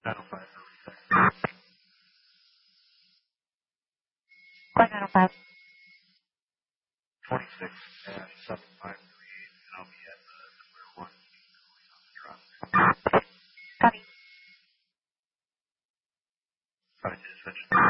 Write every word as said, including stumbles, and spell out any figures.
nine oh five. Flight nine oh five. twenty-six dash seven five three eight, and I'll be at the square one on the drop. Copy. Probably just mentioned.